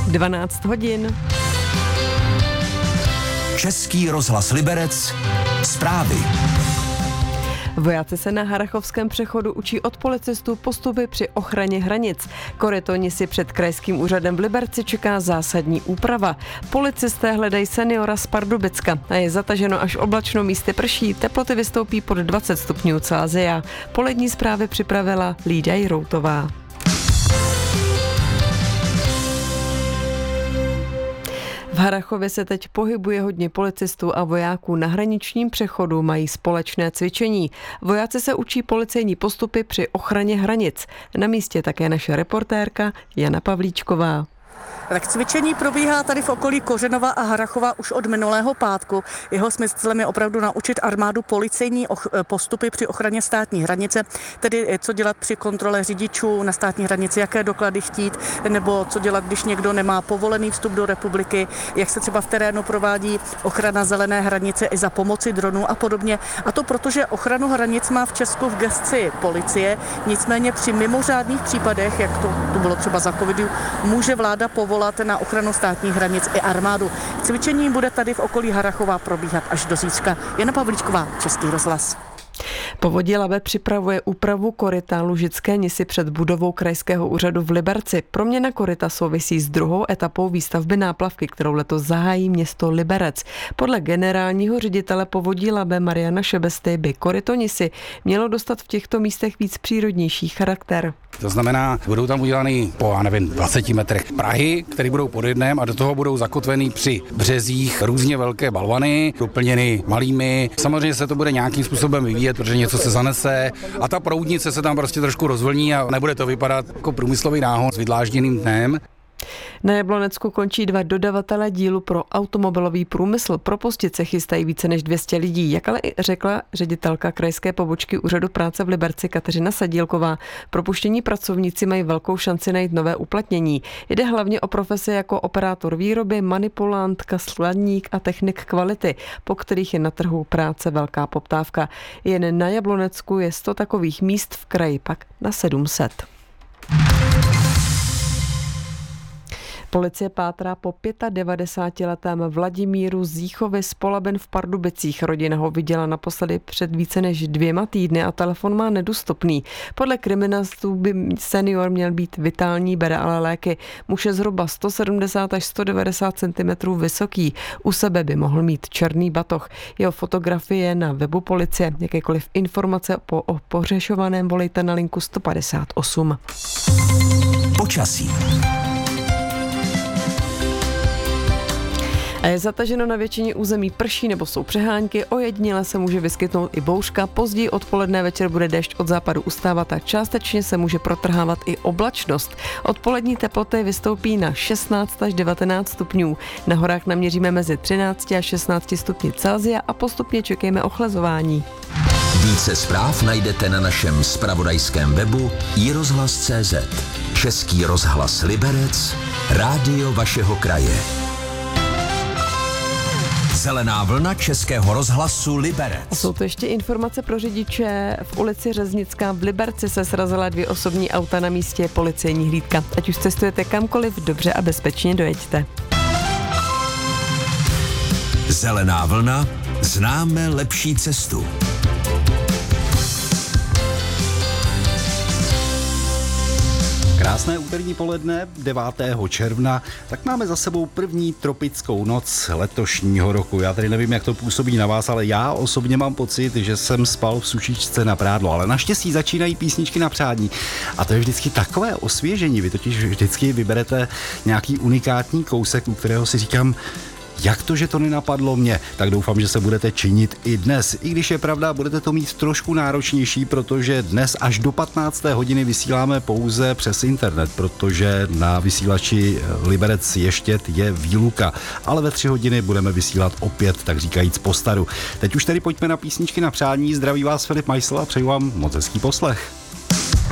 12 hodin. Český rozhlas Liberec. Zprávy. Vojáci se na Harrachovském přechodu učí od policistů postupy při ochraně hranic. Korytoni si před krajským úřadem v Liberci čeká zásadní úprava. Policisté hledají seniora z Pardubicka a je zataženo až oblačno, místy prší, teploty vystoupí pod 20 stupňů Celsia. Polední zprávy připravila Lída Jiroutová. V Harrachově se teď pohybuje hodně policistů a vojáků. Na hraničním přechodu mají společné cvičení. Vojáci se učí policejní postupy při ochraně hranic. Na místě také naše reportérka Jana Pavlíčková. Tak cvičení probíhá tady v okolí Kořenova a Harrachova už od minulého pátku. Jeho smyslem je opravdu naučit armádu policejní postupy při ochraně státní hranice, tedy co dělat při kontrole řidičů na státní hranici, jaké doklady chtít, nebo co dělat, když někdo nemá povolený vstup do republiky, jak se třeba v terénu provádí ochrana zelené hranice i za pomoci dronů a podobně. A to protože ochranu hranic má v Česku v gesci policie, nicméně při mimořádných případech, jak to bylo třeba za covidu, může vláda povolat na ochranu státních hranic i armádu. Cvičení bude tady v okolí Harrachova probíhat až do zítřka. Jana Pavlíčková, Český rozhlas. Povodí Labe připravuje úpravu koryta Lužické Nisy před budovou krajského úřadu v Liberci. Proměna koryta souvisí s druhou etapou výstavby náplavky, kterou letos zahájí město Liberec. Podle generálního ředitele Povodí Labe Mariana Šebesty by koryto Nisy mělo dostat v těchto místech víc přírodnější charakter. To znamená, budou tam udělány po, 20 metrech prahy, které budou pod jednem a do toho budou zakotveny při březích různě velké balvany, doplněny malými. Samozřejmě se to bude nějakým způsobem vyvíjet, protože něco se zanese a ta proudnice se tam prostě trošku rozvlní a nebude to vypadat jako průmyslový náhon s vydlážděným dnem. Na Jablonecku končí 2 dodavatelé dílu pro automobilový průmysl. Propustit se chystají více než 200 lidí, jak ale i řekla ředitelka krajské pobočky úřadu práce v Liberci Kateřina Sadílková. Propuštění pracovníci mají velkou šanci najít nové uplatnění. Jde hlavně o profese jako operátor výroby, manipulantka, skladník a technik kvality, po kterých je na trhu práce velká poptávka. Jen na Jablonecku je 100 takových míst, v kraji pak na 700. Policie pátrá po 95letém Vladimíru z Jíchovy z Polaben v Pardubicích. Rodina ho viděla naposledy před více než 2 týdny a telefon má nedostupný. Podle kriminalistů by senior měl být vitální, bere ale léky. Muž je zhruba 170 až 190 cm vysoký. U sebe by mohl mít černý batoh. Jeho fotografie na webu policie. Jakékoliv informace o pohřešovaném volejte na linku 158. Počasí. A je zataženo na většině území, prší nebo jsou přehánky, ojediněle se může vyskytnout i bouřka, později odpoledne večer bude déšť od západu ustávat a částečně se může protrhávat i oblačnost. Odpolední teploty vystoupí na 16 až 19 stupňů. Na horách naměříme mezi 13 a 16 stupni Celsia a postupně čekejme ochlazování. Více zpráv najdete na našem zpravodajském webu iRozhlas.cz. Český rozhlas Liberec, rádio vašeho kraje. Zelená vlna Českého rozhlasu Liberec. A jsou to ještě informace pro řidiče. V ulici Řeznická v Liberci se srazila 2 osobní auta, na místě je policejní hlídka. Ať už cestujete kamkoliv, dobře a bezpečně dojeďte. Zelená vlna, známe lepší cestu. Krásné úterní poledne 9. června, tak máme za sebou první tropickou noc letošního roku. Já tady nevím, jak to působí na vás, ale já osobně mám pocit, že jsem spal v sušičce na prádlo, ale naštěstí začínají písničky na přání. A to je vždycky takové osvěžení, vy totiž vždycky vyberete nějaký unikátní kousek, u kterého si říkám, jak to, že to nenapadlo mě? Tak doufám, že se budete činit i dnes. I když je pravda, budete to mít trošku náročnější, protože dnes až do 15. hodiny vysíláme pouze přes internet, protože na vysílači Liberec Ještěd je výluka. Ale ve 3 hodiny budeme vysílat opět, tak říkajíc po staru. Teď už tedy pojďme na písničky na přání. Zdraví vás Filip Majsl a přeju vám moc hezký poslech.